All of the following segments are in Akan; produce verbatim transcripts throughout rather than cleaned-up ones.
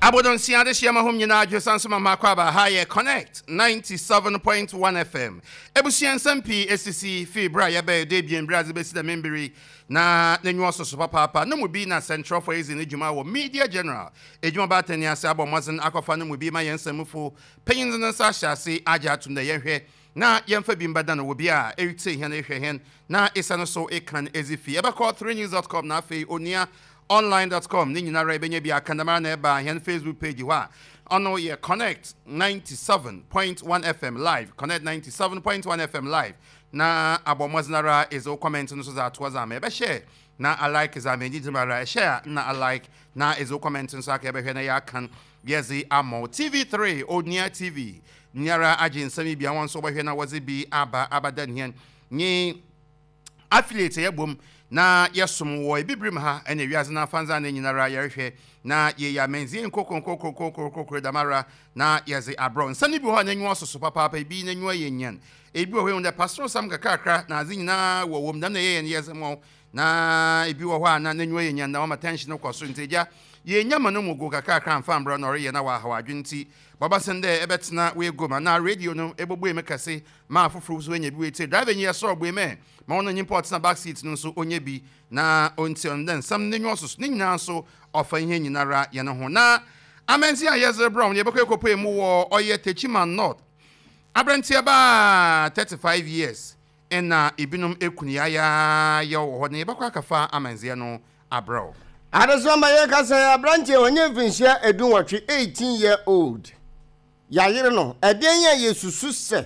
Abodon Siade Shama Home Yanajo Sansuma Makwaba Higher Connect ninety-seven point one F M. Ebusian Sampi S C C Fibra Yabe Debian Brazil Besida Memberi na Nenuoso Super Papa no mu bi na Central for Easy Ejuma wo Media General Ejuma Batania Sabo Mozen Akwafa no mu bi ma yensamufo Payins na Sasha se aja tum na yehwe na yemfa bimba na wo bia erite hia na ehwe hen na isa no so e kan ezifi eba call three news dot com na fe onia online dot com ni nyina ra benye bia kanama na eba hen Facebook page wa ono ye Connect ninety-seven point one F M live Connect ninety-seven point one F M live na abomoznara is o comment no so za to za me be share na I like za me ndi mara share na I like na is o comment so aka be hwe na ya kan yezi amo T V three Onia T V nyara agin sami bia won so be hwe na wazi bi aba abadan hen ni affiliate ya bom na yesum wo ibibrim ha ene wiase na fanza na nyinara yerhwe na ye ya menzi nkokon kokon kokon kokon damara na yeze abron sani bi ho na nyu ososo papa papa bi na nyu ayenyan ebi wo hwe the pastor sam kakakra na azi nyina wo wom dam na ye ye yeze mo na ebi wo ho na nyu ayenyan na ma tension ko so nteja ye nyama no mugo kakakra amfa mbra na ore ye na wa ha wadwenti baba sende ebetena we go ma na radio no ebogbo emekase ma afoforo so enya bi we te driver nye so ogbo eme ma ono nyi port na back seat no so onye bi na onti on den sam nenyo so ni nyina so ofa ihe nyinara ye no ho na amenzi ayeze brown ye bekwe kopo emu wo oye Techiman North abrantia ba thirty-five years ena ibinum ekunia ya ya wo ne bekwa kafa amenzi no abro Adesoma ye ka say abrantia onye mfinhia edunwatwe eighteen year old ya yire no eden ya yesusu se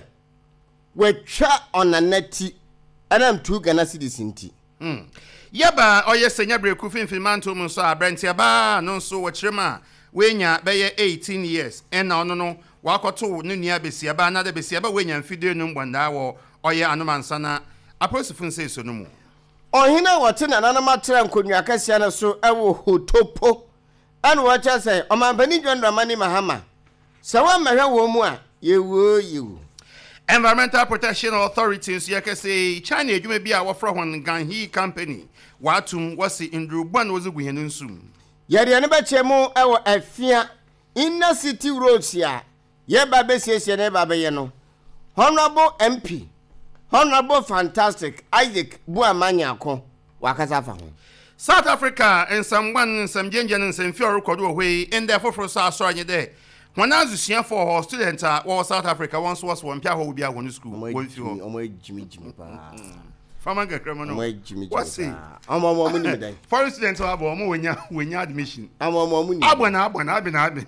wetwa onanati anam tu Ghana citizen ti mm yaba oye senya breku finfin manto mu so abrantia ba no so wo kirema wenya beye eighteen years ena ono no wakoto no nua besia ba na da besia ba wenya mfide no mbonda wo oye anomansa na aposifun se so no mu ohina wote na nanama tra nkonwa kasia na so ewo hotopo anu wacha say omanpani Dwandramani Mahama sawa mehwe wo mu a yewo yewo Environmental Protection Authorities yake say China edwuma bi a wofro hon Ganhi company watum wasi indrugban wozugu henu nsum yede ne bechemu ewo afia inner city roads ya ye ba besiesie ne ba beye no honorable M P honorable fantastic Isaac Buamanyako wakasa fa ho South Africa and someone some gengen and some fear record away in their for so assoranye there when azusia for her student or South Africa once was one pia ho bia won school won fi omo jimi jimi pa fama criminal omo jimi jimi what's it omo omo mu ni dai for student abo omo wenya wenya admission omo omo mu ni abo na abo na abi na abi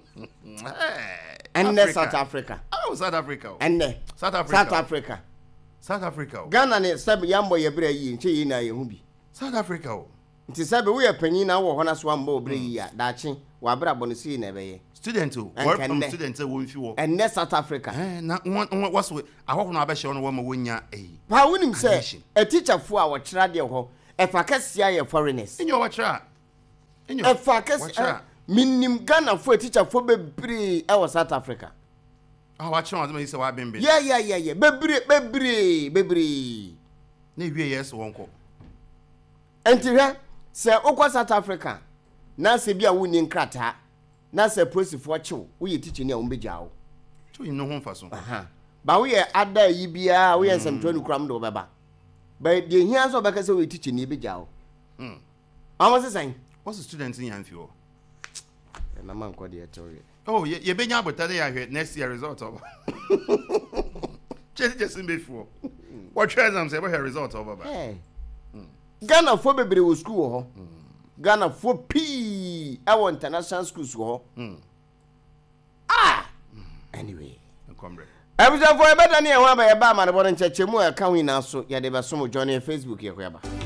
and South Africa oh South Africa and South Africa South Africa South Africa Ghana ne sab yambo ye bra yi nche yi na ye hu bi South Africa nti sabe we panyin na wo ho na so ambo bra yi ya da chi wa bra bonisi na be ye student o work from student wo nfi wo and South Africa eh na what's we ahokho na abehye no wo ma wonya eh pa wonim say a teacher fu a wo kira de ho e fa kasia ye foreigners enyo wo kira enyo e fa kasia minim Ghana fu a teacher fu bebre e wo South Africa ah wa kira azuma yise wa bembe yeah yeah yeah yeah bebre bebre bebre na wie yes wonko enti hwe se okwa South Africa na se bia woni nkrata na se prosifo chew wo ye teacher ni a wo bejawo to yin no ho mfaso aha ba wo ye ada yi bia wo ye nsɛmtwa no kram de wo beba ba de hia so beka se wo teacher ni bejawo mm amo se san what's the student in yanfi wo na man ko de etori oh ye ye benya abotade ya hwe next year result of just just before what try them say what her result of baba eh Ghana fo bebre wo school ho Ghana fo p our international schools ho ah anyway comrade Ebuja fo e beda ne e ho aba ye ba ma ne bo nchechemu e ka hu na so ye de be so mo join Facebook ye ko ya ba